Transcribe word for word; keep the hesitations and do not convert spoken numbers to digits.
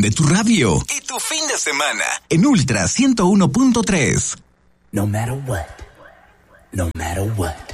Prende tu radio y tu fin de semana en Ultra ciento uno punto tres. No matter what, no matter what.